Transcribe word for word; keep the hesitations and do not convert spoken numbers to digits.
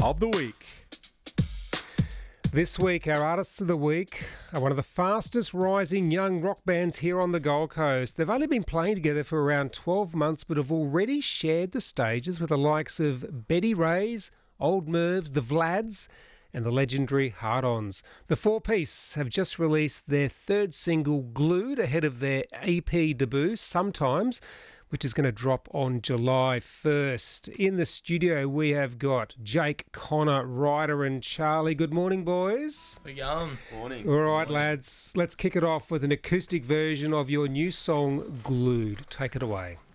of the week. This week, our artists of the week are one of the fastest rising young rock bands here on the Gold Coast. They've only been playing together for around twelve months, but have already shared the stages with the likes of Betty Rays, Old Mervs, the Vlads, and the legendary Hard-Ons. The four-piece have just released their third single, Glued, ahead of their E P debut, Sometimes, which is going to drop on July first. In the studio, we have got Jake, Connor, Ryder and Charlie. Good morning, boys. We're going. Morning. All right, Morning. lads, let's kick it off with an acoustic version of your new song, Glued. Take it away.